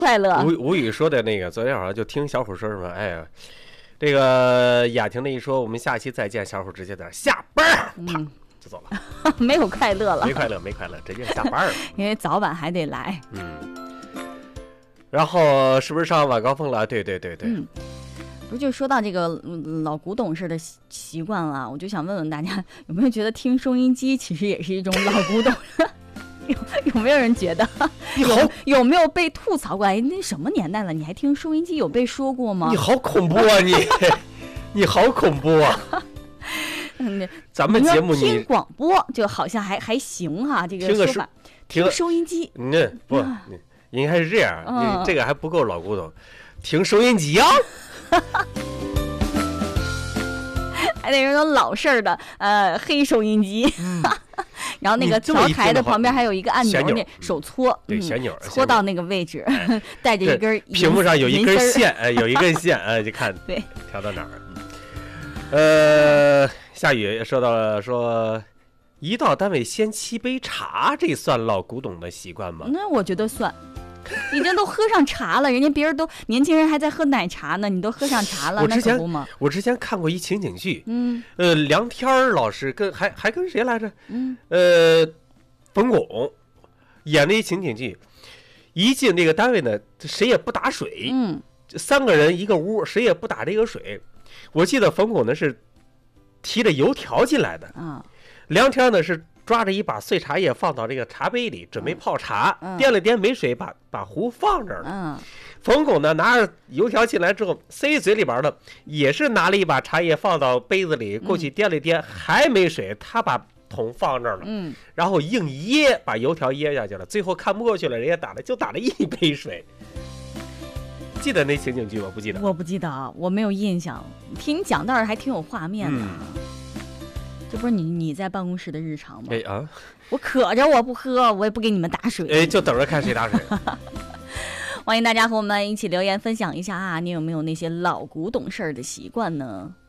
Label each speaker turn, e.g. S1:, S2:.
S1: 快乐。
S2: 吴语说的那个，昨天晚上就听小虎说什么，哎呀，这个雅婷的一说，我们下期再见，小虎直接在下班啪就走了，
S1: 没有快乐了，
S2: 没快乐，直接下班了，
S1: 因为早晚还得来。
S2: 然后是不是上晚高峰了？对。
S1: 不是，就说到这个老古董式的习惯了，我就想问问大家，有没有觉得听收音机其实也是一种老古董？有没有人觉得？有没有被吐槽过？哎，那什么年代了，你还听收音机？有被说过吗？
S2: 你好恐怖啊！你好恐怖啊！咱们节目
S1: 听广播就好像还行哈，这个说法。听收音机，
S2: 不，应该是这样，你这个还不够老古董，听收音机啊。
S1: 还得是那种老式儿的黑收音机，然后那个调台的旁边还有一个按钮，你手搓，
S2: 对，旋钮
S1: 搓到那个位置，带着一根
S2: 屏幕上有一根线，有一根线，就看
S1: 对
S2: 调到哪儿。夏雨说到了说，一到单位先沏杯茶，这算老古董的习惯吗？
S1: 那我觉得算。已经都喝上茶了，人家别人都年轻人还在喝奶茶呢，你都喝上茶了，那可不吗？
S2: 我之前看过一情景剧，梁天老师还跟谁来着？冯巩演了一情景剧，一进这个单位呢，谁也不打水，3个人一个屋，谁也不打这个水。我记得冯巩呢是提着油条进来的，梁天呢是抓着一把碎茶叶放到这个茶杯里，准备泡茶，掂了掂没水，把壶放这儿了。冯巩呢拿着油条进来之后，塞嘴里边的也是拿了一把茶叶放到杯子里，过去掂了掂，还没水，他把桶放这儿了，然后硬噎，把油条噎下去了。最后看不过去了，人家打了一杯水。记得那情景剧吗？不记得？
S1: 我不记得，我没有印象。听你讲倒是还挺有画面的。这不是你在办公室的日常吗？我渴着我不喝，我也不给你们打水。
S2: 就等着看谁打水。
S1: 欢迎大家和我们一起留言分享一下啊，你有没有那些老古董事儿的习惯呢？